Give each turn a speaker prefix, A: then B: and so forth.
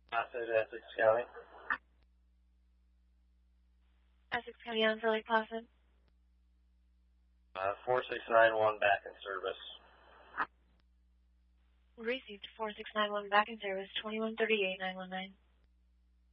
A: Placid, Essex County.
B: Essex County on for Lake Placid.
A: 4691 back in service.
B: Received 4691 back in service, 2138 919.